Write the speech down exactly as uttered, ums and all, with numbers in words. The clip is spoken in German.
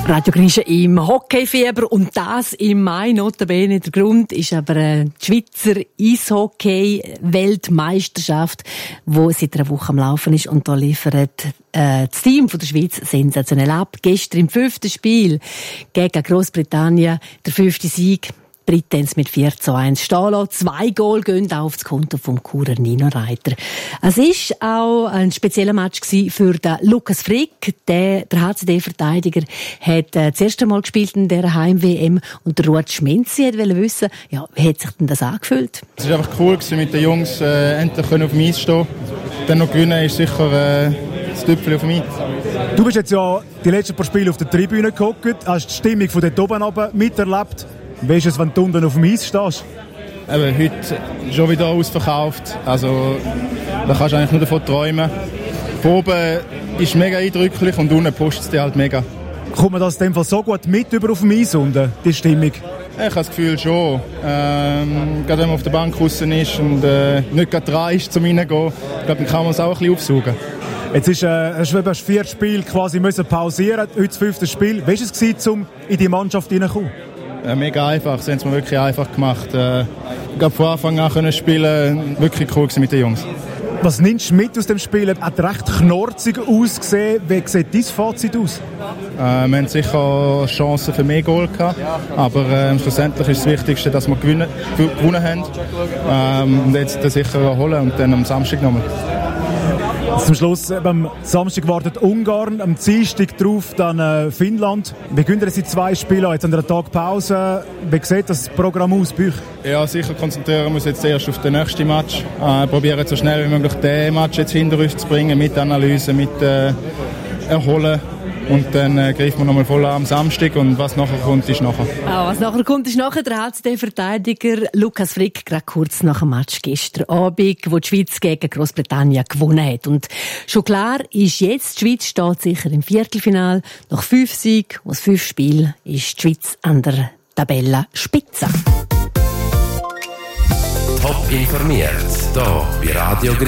Radio Grische im Hockeyfieber und das im Mai, notabene. Der Grund ist aber äh, die Schweizer Eishockey-Weltmeisterschaft, die seit einer Woche am Laufen ist, und da liefert äh, das Team von der Schweiz sensationell ab. Gestern im fünften Spiel gegen Großbritannien der fünfte Sieg. Briten mit vier zu eins stehen lassen. Zwei Goal gehen auch aufs Konto vom Churer Nino Reiter. Es war auch ein spezieller Match für den Lukas Frick. Der, der H C D-Verteidiger hat äh, das erste Mal gespielt in dieser Heim-W M und der Ruud Schmenzi wollte wissen, ja, wie hat sich denn das angefühlt? Es war einfach cool, mit den Jungs äh, endlich auf dem Eis stehen. Dann noch gewinnen ist sicher äh, das Tüpfchen auf dem Eis. Du bist jetzt ja die letzten paar Spiele auf der Tribüne gehockt, hast die Stimmung von dort oben runter miterlebt. Wie ist es, wenn du unten auf dem Eis stehst? Eben, heute schon wieder ausverkauft. Also, da kannst du eigentlich nur davon träumen. Von oben ist es mega eindrücklich und unten pusht es dich halt mega. Kommt man das in dem Fall so gut mit über auf dem Eis unten, die Stimmung? Ich habe das Gefühl schon. Ähm, gerade wenn man auf der Bank draussen ist und äh, nicht gerade dran ist, zum Reingehen, ich glaube, dann kann man es auch ein bisschen aufsaugen. Jetzt ist, äh, hast du das vierte Spiel quasi müssen pausieren, heute das fünfte Spiel. Wie war es gewesen, um in die Mannschaft hineinzukommen? Ja, mega einfach, sie haben es mir wirklich einfach gemacht. Äh, ich habe von Anfang an können spielen, wirklich cool mit den Jungs. Was nimmst du mit aus dem Spiel? Hat recht knorzig ausgesehen. Wie sieht dein Fazit aus? Äh, wir haben sicher Chancen für mehr Goal gehabt, aber äh, schlussendlich ist das Wichtigste, dass wir gewinnen, gewonnen haben. Ähm, und jetzt das sicher erholen und dann am Samstag nochmal. Zum Schluss, am Samstag wartet Ungarn, am Dienstag drauf dann äh, Finnland. Wie gehen ihr jetzt zwei Spiele an? Jetzt an einer Tag Pause. Wie sieht das Programm aus bei euch? Ja, sicher konzentrieren wir uns jetzt erst auf den nächsten Match. Äh, probieren so schnell wie möglich den Match jetzt hinter uns zu bringen, mit Analyse, mit äh, Erholen. Und dann äh, greifen wir nochmal voll an am Samstag und was nachher kommt, ist nachher. Ah, was nachher kommt, ist nachher der H C D-Verteidiger Lukas Frick, gerade kurz nach dem Match gestern Abend, wo die Schweiz gegen Großbritannien gewonnen hat. Und schon klar ist jetzt, die Schweiz steht sicher im Viertelfinale. Nach fünf Siegen aus fünf Spielen ist die Schweiz an der Tabellenspitze. Top informiert, hier bei Radio Grische.